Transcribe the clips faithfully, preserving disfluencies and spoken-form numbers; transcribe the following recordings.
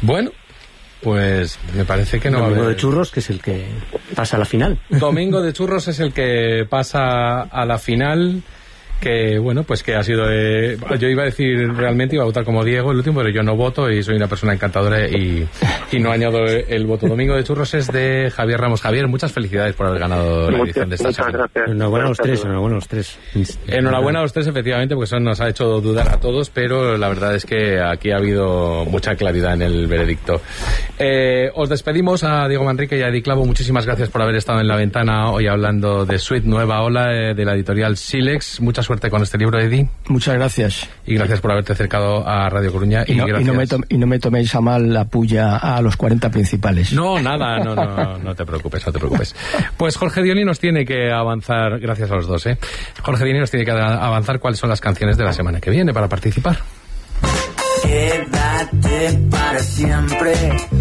Bueno, pues me parece que no va a haber... Domingo de Churros, que es el que pasa a la final. Domingo de Churros es el que pasa a la final, que bueno, pues que ha sido... Eh, yo iba a decir, realmente iba a votar como Diego el último, pero yo no voto y soy una persona encantadora y, y no añado el voto. Domingo de Churros es de Javier Ramos. Javier, muchas felicidades por haber ganado la edición de esta Muchas semana. gracias. Enhorabuena a los tres, enhorabuena a los tres. Enhorabuena a los tres, efectivamente, porque eso nos ha hecho dudar a todos, pero la verdad es que aquí ha habido mucha claridad en el veredicto. Eh, os despedimos a Diego Manrique y a Eddie Clavo. Muchísimas gracias por haber estado en la ventana hoy hablando de Sweet Nueva Ola, eh, de la editorial Silex. Mucha suerte con este libro, Eddie. Muchas gracias. Y gracias por haberte acercado a Radio Coruña. Y, Y, no, gracias. y, no, me to- y no me toméis a mal la puya a los cuarenta principales. No, nada, no, no, no te preocupes, no te preocupes. Pues Jorge Dioni nos tiene que avanzar, gracias a los dos, ¿eh? Jorge Dioni nos tiene que avanzar cuáles son las canciones de la semana que viene para participar. Quédate para siempre,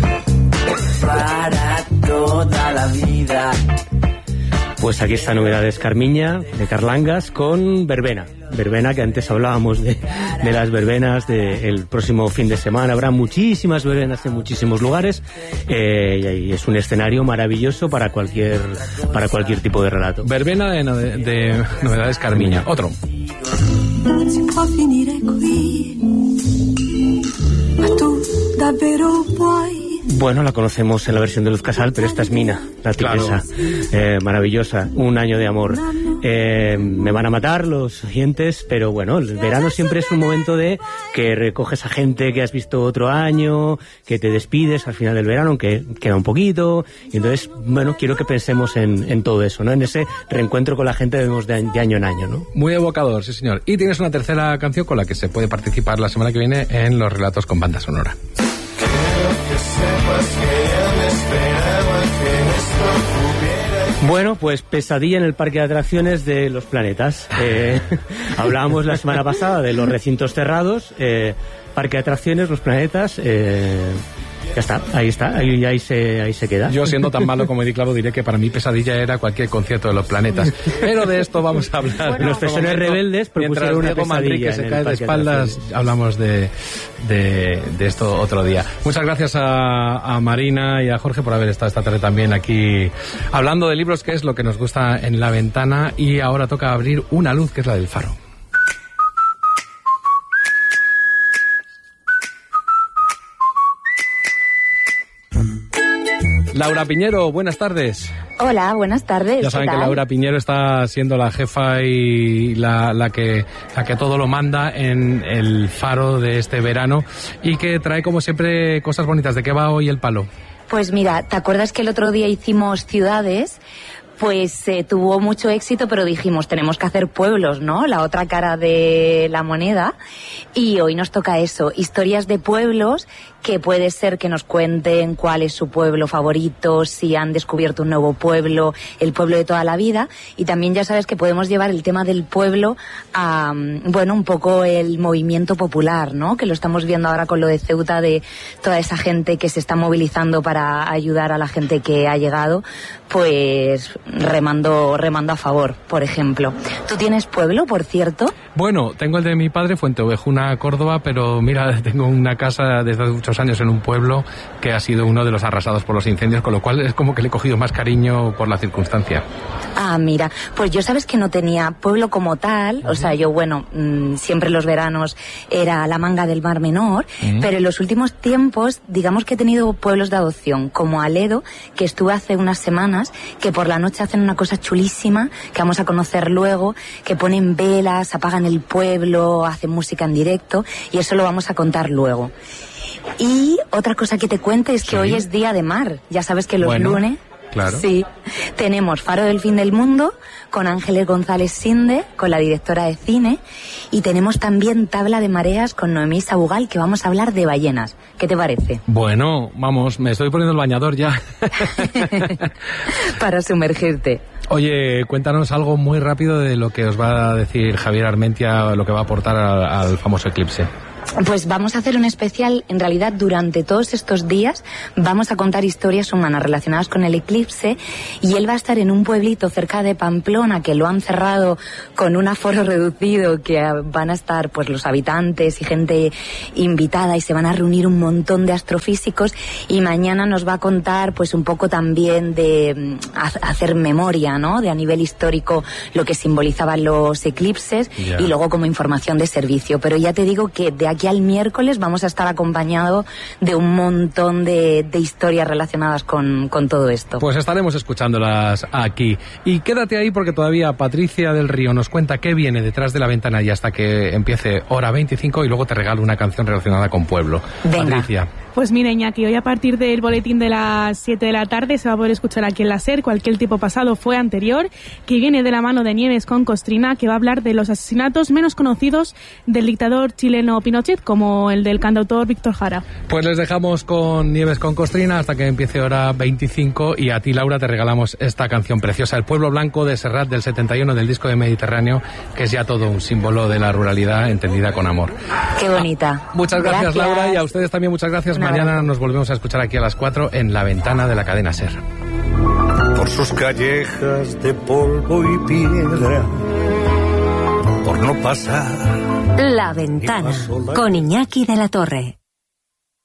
para toda la vida. Pues aquí está Novedades Carmiña, de Carlangas, con Verbena. Verbena, que antes hablábamos de, de las verbenas del próximo fin de semana. Habrá muchísimas verbenas en muchísimos lugares, eh, y es un escenario maravilloso para cualquier para cualquier tipo de relato. Verbena de, de, de Novedades Carmiña. Otro. Si può finire qui, ma tu davvero vuoi? Bueno, la conocemos en la versión de Luz Casal, pero esta es Mina, la tigresa, eh, maravillosa, Un año de amor. Eh, me van a matar los oyentes, pero bueno, el verano siempre es un momento de que recoges a gente que has visto otro año, que te despides al final del verano, aunque queda un poquito, y entonces, bueno, quiero que pensemos en, en todo eso, ¿no? En ese reencuentro con la gente que vemos de, de año en año, ¿no? Muy evocador, sí señor. Y tienes una tercera canción con la que se puede participar la semana que viene en los relatos con banda sonora. Bueno, pues Pesadilla en el Parque de Atracciones de los Planetas. Eh, hablábamos la semana pasada de los recintos cerrados, eh, Parque de Atracciones, los Planetas. Eh, ya está, ahí está, ahí, ahí, se, ahí se queda. Yo, siendo tan malo como Eddie Clavo, diré que para mí Pesadilla era cualquier concierto de los Planetas. Pero de esto vamos a hablar. Bueno, los Pesones Rebeldes propusieron una Diego Manrique pesadilla se en cae el de Parque espaldas, hablamos de, de, de esto otro día. Muchas gracias a, a Marina y a Jorge por haber estado esta tarde también aquí hablando de libros, que es lo que nos gusta en La Ventana. Y ahora toca abrir una luz, que es la del faro. Laura Piñero, buenas tardes. Hola, buenas tardes. Ya saben ¿Qué que tal? Laura Piñero está siendo la jefa y la, la, que, la que todo lo manda en el faro de este verano, y que trae como siempre cosas bonitas. ¿De qué va hoy el palo? Pues mira, ¿te acuerdas que el otro día hicimos ciudades? Pues eh, tuvo mucho éxito, pero dijimos, tenemos que hacer pueblos, ¿no? La otra cara de la moneda. Y hoy nos toca eso, historias de pueblos, que puede ser que nos cuenten cuál es su pueblo favorito, si han descubierto un nuevo pueblo, el pueblo de toda la vida. Y también ya sabes que podemos llevar el tema del pueblo a, bueno, un poco el movimiento popular, ¿no? Que lo estamos viendo ahora con lo de Ceuta, de toda esa gente que se está movilizando para ayudar a la gente que ha llegado, pues remando, remando a favor, por ejemplo. ¿Tú tienes pueblo, por cierto? Bueno, tengo el de mi padre, Fuenteovejuna, Córdoba, pero mira, tengo una casa desde hace muchos años en un pueblo que ha sido uno de los arrasados por los incendios, con lo cual es como que le he cogido más cariño por la circunstancia. Ah, mira, pues yo sabes que no tenía pueblo como tal, o sea, yo, bueno, mmm, siempre los veranos era la Manga del Mar Menor, uh-huh. pero en los últimos tiempos, digamos que he tenido pueblos de adopción, como Aledo, que estuve hace unas semanas, que por la noche hacen una cosa chulísima, que vamos a conocer luego, que ponen velas, apagan el pueblo, hacen música en directo, y eso lo vamos a contar luego. Y otra cosa que te cuento es que sí. Hoy es día de mar, ya sabes que los bueno. lunes... Claro. Sí, tenemos Faro del Fin del Mundo con Ángeles González Sinde, con la directora de cine, y tenemos también Tabla de Mareas con Noemí Sabugal, que vamos a hablar de ballenas. ¿Qué te parece? Bueno, vamos, me estoy poniendo el bañador ya. Para sumergirte. Oye, cuéntanos algo muy rápido de lo que os va a decir Javier Armentia, lo que va a aportar al, al famoso eclipse. Pues vamos a hacer un especial, en realidad durante todos estos días vamos a contar historias humanas relacionadas con el eclipse, y él va a estar en un pueblito cerca de Pamplona que lo han cerrado con un aforo reducido, que van a estar pues los habitantes y gente invitada, y se van a reunir un montón de astrofísicos, y mañana nos va a contar pues un poco también de hacer memoria, ¿no? De a nivel histórico lo que simbolizaban los eclipses, yeah. y luego como información de servicio. Pero ya te digo que de aquí al miércoles vamos a estar acompañado de un montón de, de historias relacionadas con, con todo esto. Pues estaremos escuchándolas aquí. Y quédate ahí porque todavía Patricia del Río nos cuenta qué viene detrás de la ventana y hasta que empiece hora veinticinco, y luego te regalo una canción relacionada con pueblo. Venga. Patricia. Pues mira, Iñaki, hoy a partir del boletín de las siete de la tarde se va a poder escuchar aquí en la SER Cualquier Tiempo Pasado Fue Anterior, que viene de la mano de Nieves con Costrina, que va a hablar de los asesinatos menos conocidos del dictador chileno Pinochet, como el del cantautor Víctor Jara. Pues les dejamos con Nieves con Costrina hasta que empiece hora veinticinco, y a ti, Laura, te regalamos esta canción preciosa, El Pueblo Blanco de Serrat, del setenta y uno, del disco de Mediterráneo, que es ya todo un símbolo de la ruralidad entendida con amor. Qué bonita. Ah, muchas gracias, gracias, Laura, y a ustedes también muchas gracias. Una Mañana vez. Nos volvemos a escuchar aquí a las cuatro en La Ventana de la cadena SER. Por sus callejas de polvo y piedra, por no pasar. La Ventana con Iñaki de la Torre.